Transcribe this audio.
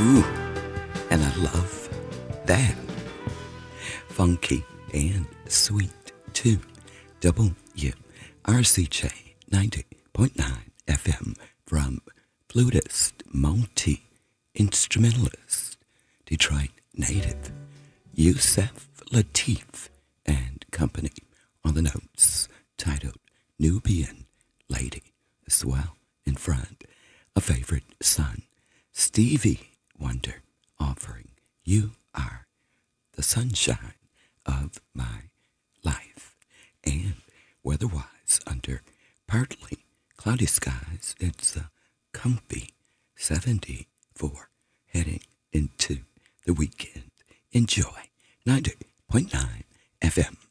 Ooh, and I love that. Funky and sweet too. WRCJ 90.9 FM from flutist, multi-instrumentalist, Detroit native, Yusef Lateef and company on the notes, titled Nubian Lady as well. In front, a favorite son, Stevie Wonder, offering You Are the Sunshine of My Life. And weather-wise, under partly cloudy skies, it's a comfy 74 heading into the weekend. Enjoy 90.9 FM.